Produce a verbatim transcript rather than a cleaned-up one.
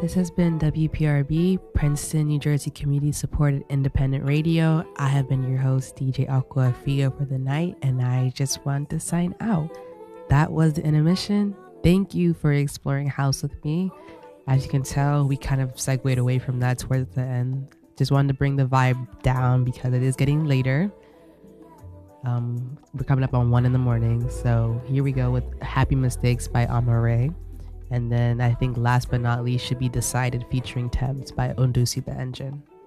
This has been W P R B, Princeton, New Jersey Community Supported Independent Radio. I have been your host, D J Aqua Fio, for the night, and I just want to sign out. That was the intermission. Thank you for exploring house with me. As you can tell, we kind of segued away from that towards the end. Just wanted to bring the vibe down because it is getting later. Um, we're coming up on one in the morning, so here we go with Happy Mistakes by Amare. And then I think last but not least should be Decided featuring Thames by Ondusi the Engine.